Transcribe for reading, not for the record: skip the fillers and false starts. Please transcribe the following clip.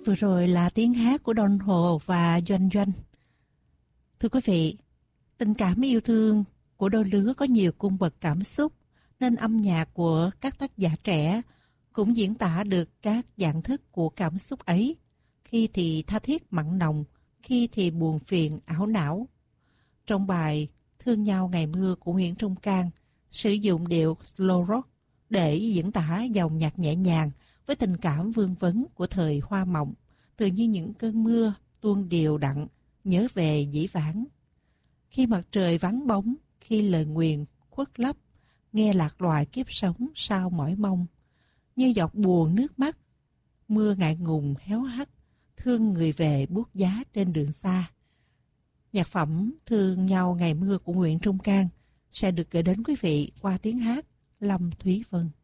Vừa rồi là tiếng hát của Don Hồ và Doanh Doanh. Thưa quý vị, tình cảm yêu thương của đôi lứa có nhiều cung bậc cảm xúc, nên âm nhạc của các tác giả trẻ cũng diễn tả được các dạng thức của cảm xúc ấy. Khi thì tha thiết mặn nồng, khi thì buồn phiền ảo não. Trong bài Thương nhau ngày mưa của Nguyễn Trung Cang, sử dụng điệu slow rock để diễn tả dòng nhạc nhẹ nhàng với tình cảm vương vấn của thời hoa mộng, tự như những cơn mưa tuôn đều đặn, nhớ về dĩ vãng. Khi mặt trời vắng bóng, khi lời nguyền khuất lấp, nghe lạc loài kiếp sống sao mỏi mong. Như giọt buồn nước mắt, mưa ngại ngùng héo hắt, thương người về buốt giá trên đường xa. Nhạc phẩm Thương nhau ngày mưa của Nguyễn Trung Cang sẽ được gửi đến quý vị qua tiếng hát Lâm Thúy Vân.